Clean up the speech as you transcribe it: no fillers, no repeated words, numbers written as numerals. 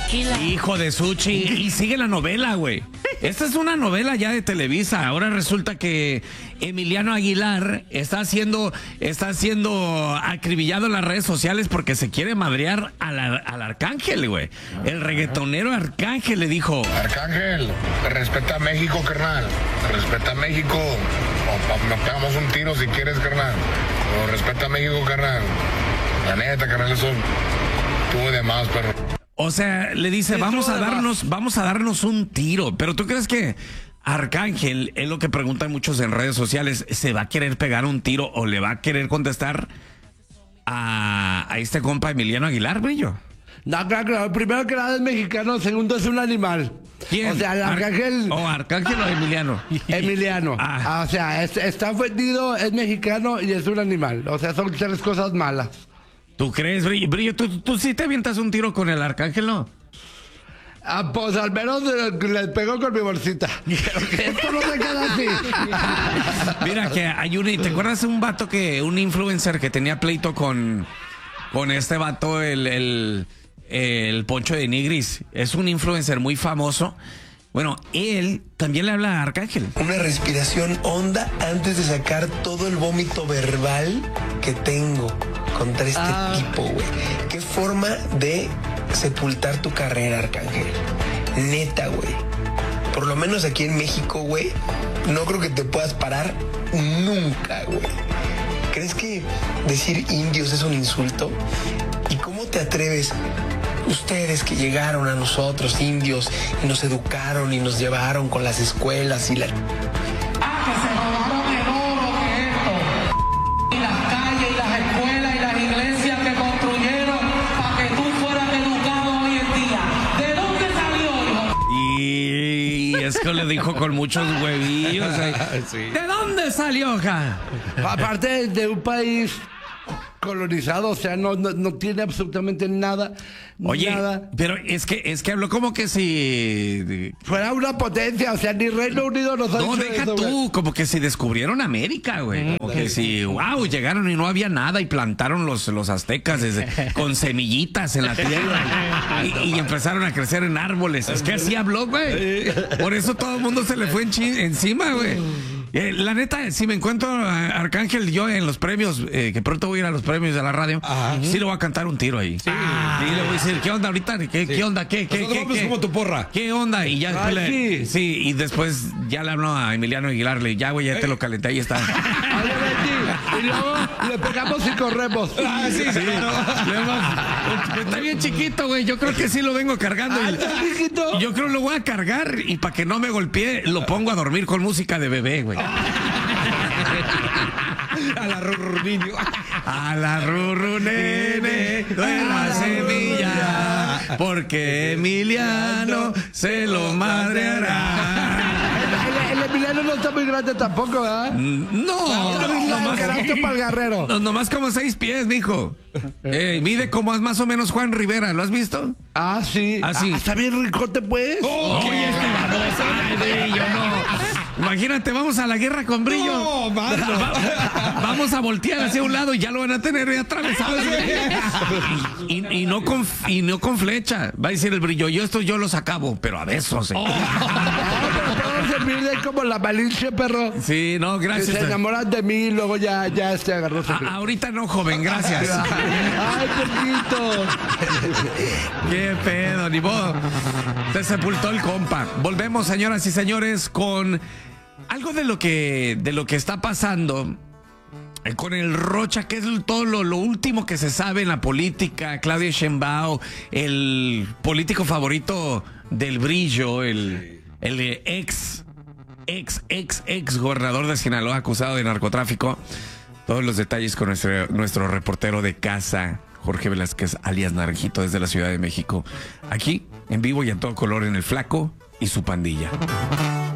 Hijo de Suchi. Y sigue la novela, güey. Esta es una novela ya de Televisa. Ahora resulta que Emiliano Aguilar está siendo acribillado en las redes sociales porque se quiere madrear al Arcángel, güey. El reggaetonero Arcángel le dijo: Arcángel, respeta a México, carnal. Respeta a México. Nos pegamos un tiro si quieres, carnal. Pero respeta a México, carnal. La neta, carnal, eso tuvo de más, perro. O sea, le dice, vamos a darnos un tiro. Pero ¿tú crees que Arcángel, es lo que preguntan muchos en redes sociales, se va a querer pegar un tiro o le va a querer contestar a este compa Emiliano Aguilar, brillo? No, claro. Primero que nada es mexicano, segundo es un animal. ¿Quién? O sea, el Arcángel... ¿Arcángel o Emiliano? Emiliano. O sea, está ofendido, es mexicano y es un animal. O sea, son tres cosas malas. ¿Tú crees, Brillo? ¿Tú sí te avientas un tiro con el Arcángel, no? Pues al menos le pegó con mi bolsita. Esto no se queda así. Mira que hay ¿te acuerdas de un influencer que tenía pleito con este vato, el Poncho de Nigris? Es un influencer muy famoso. Bueno, él también le habla a Arcángel. Una respiración honda antes de sacar todo el vómito verbal que tengo contra este tipo, güey. Qué forma de sepultar tu carrera, Arcángel. Neta, güey. Por lo menos aquí en México, güey, no creo que te puedas parar nunca, güey. ¿Crees que decir indios es un insulto? ¿Y cómo te atreves? Ustedes que llegaron a nosotros, indios, y nos educaron y nos llevaron con las escuelas y la... Que se robaron el oro que esto. Y las calles y las escuelas y las iglesias que construyeron para que tú fueras educado hoy en día. ¿De dónde salió, hijo? Y es que le dijo con muchos huevillos. Sí. ¿De dónde salió, ja? Aparte de un país colonizado, o sea, no tiene absolutamente nada. Oye, nada. Pero es que habló como que si fuera una potencia, o sea, ni Reino Unido nos ha no, hecho deja eso, tú, güey. como que si descubrieron América, güey. Como que si, wow, llegaron y no había nada y plantaron los aztecas con semillitas en la tierra y empezaron a crecer en árboles. Es que así habló, güey. Por eso todo el mundo se le fue encima, güey. La neta, si me encuentro a Arcángel yo en los premios, que pronto voy a ir a los premios de la radio, sí le voy a cantar un tiro ahí. Sí. Y le voy a decir, ¿qué onda ahorita? ¿Qué onda? ¿Qué como tu porra. ¿Qué onda? Y ya y después ya le hablo a Emiliano Aguilar, ya güey, ya te lo calenté, ahí está. Y luego le pegamos y corremos. Sí. Está bien chiquito, güey. Yo creo que sí lo vengo cargando. Y yo creo que lo voy a cargar y para que no me golpee, lo pongo a dormir con música de bebé, güey. A la Rurru niño. A la Rurru nene de la semilla, porque Emiliano se lo madreará. El Emiliano no está muy grande tampoco, ¿verdad? No, nomás para el guerrero. Nomás como 6 pies, mijo. Mide como es más o menos Juan Rivera, ¿lo has visto? Ah, sí. Así. Está bien ricote, pues. Oye, este baboso. Ay, yo no. Imagínate, vamos a la guerra con Brillo. No, mano. Vamos a voltear hacia un lado y ya lo van a tener atravesado. Y no con flecha. Va a decir el Brillo, yo los acabo, pero a besos. Se mide como la malicia, perro. Sí, no, gracias. Que se enamoran de mí y luego ya agarró. Ahorita no, joven, gracias. Ay, poquito. Qué pedo, ni modo. Se sepultó el compa. Volvemos, señoras y señores, con algo de lo que está pasando con el Rocha, que es todo lo último que se sabe en la política. Claudia Sheinbaum, el político favorito del Brillo, el ex gobernador de Sinaloa acusado de narcotráfico. Todos los detalles con nuestro reportero de casa, Jorge Velázquez, alias Naranjito, desde la Ciudad de México. Aquí, en vivo y en todo color, en El Flaco y su pandilla.